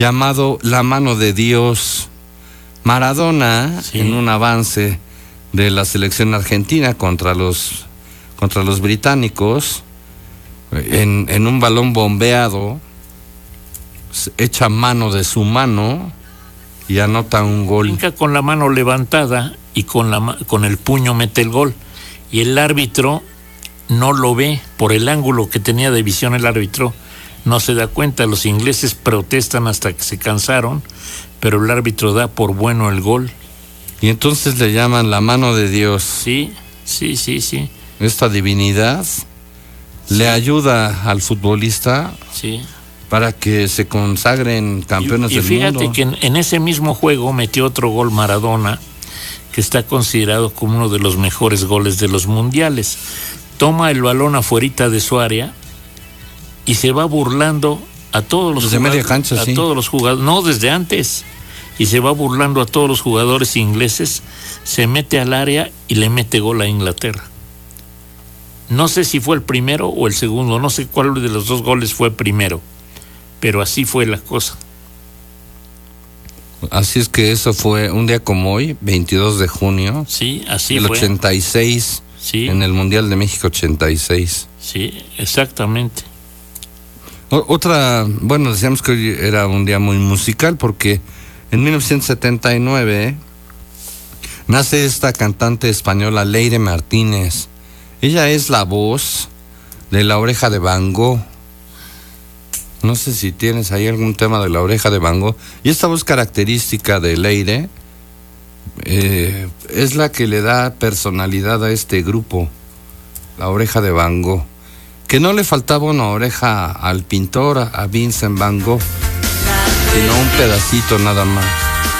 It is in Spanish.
llamado La mano de Dios. Maradona, Sí. en un avance de la selección argentina contra los británicos, en un balón bombeado, echa mano de su mano y anota un gol. Brinca con la mano levantada y con el puño mete el gol. Y el árbitro no lo ve por el ángulo que tenía de visión. El árbitro no se da cuenta. Los ingleses protestan hasta que se cansaron, pero el árbitro da por bueno el gol. Y entonces le llaman la mano de Dios. Sí. Esta divinidad le ayuda al futbolista Sí. para que se consagren campeones y del fíjate mundo. que en ese mismo juego metió otro gol Maradona, que está considerado como uno de los mejores goles de los mundiales. Toma el balón afuerita de su área y se va burlando a todos los desde media cancha, sí. todos los jugadores, no, desde antes, y se va burlando a todos los jugadores ingleses, se mete al área y le mete gol a Inglaterra. No sé si fue el primero o el segundo, no sé cuál de los dos goles fue primero, pero así fue la cosa. Así es que eso fue un día como hoy, 22 de junio. Sí, así el fue. 86, Sí. en el Mundial de México 86. Sí, exactamente. Bueno, decíamos que hoy era un día muy musical porque en 1979 nace esta cantante española Leire Martínez. Ella es la voz de La Oreja de Van Gogh. No sé si tienes ahí algún tema de La Oreja de Van Gogh. Y esta voz característica de Leire es la que le da personalidad a este grupo, La Oreja de Van Gogh. Que no le faltaba una oreja al pintor, a Vincent Van Gogh, sino un pedacito nada más.